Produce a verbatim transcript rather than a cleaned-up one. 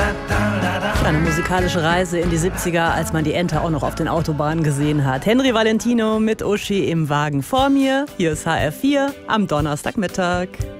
Eine musikalische Reise in die siebziger, als man die Ente auch noch auf den Autobahnen gesehen hat. Henry Valentino mit Uschi im Wagen vor mir. Hier ist H R vier am Donnerstagmittag.